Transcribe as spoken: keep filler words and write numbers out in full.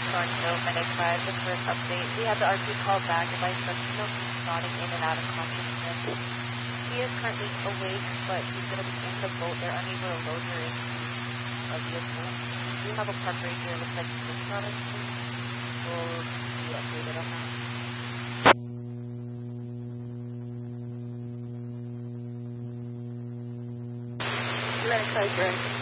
Thornhill, Medic five, the first update. We had the R P call back by Sentinel. He's nodding in and out of consciousness. He is currently awake, but he's going to be in the boat. They're unable to load her into a vehicle. We have a park right here. Looks like he's just not asleep. We'll be updated on that. Medic five, Greg.